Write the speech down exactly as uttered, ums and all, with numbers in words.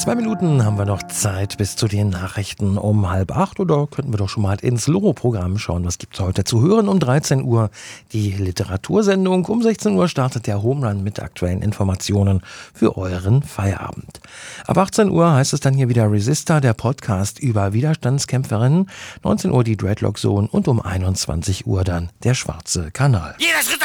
Zwei Minuten haben wir noch Zeit bis zu den Nachrichten um halb acht. Oder könnten wir doch schon mal ins Loro-Programm schauen. Was gibt's heute zu hören? Um dreizehn Uhr die Literatursendung. Um sechzehn Uhr startet der Home Run mit aktuellen Informationen für euren Feierabend. Ab achtzehn Uhr heißt es dann hier wieder Resistor, der Podcast über Widerstandskämpferinnen. neunzehn Uhr die Dreadlock Zone und um einundzwanzig Uhr dann der Schwarze Kanal. Jeder Schritt